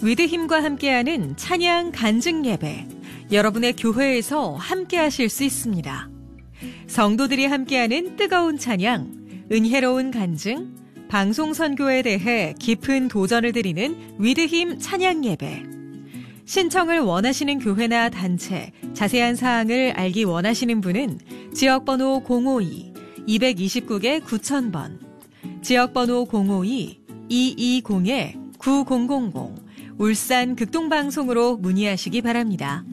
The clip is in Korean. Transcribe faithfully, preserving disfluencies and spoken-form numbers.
위드힘과 함께하는 찬양 간증 예배, 여러분의 교회에서 함께하실 수 있습니다. 성도들이 함께하는 뜨거운 찬양, 은혜로운 간증, 방송 선교에 대해 깊은 도전을 드리는 위드힘 찬양 예배. 신청을 원하시는 교회나 단체, 자세한 사항을 알기 원하시는 분은 지역번호 공오이 이이구 구천 번, 지역번호 공오이 이이공 구공공공 울산 극동방송으로 문의하시기 바랍니다.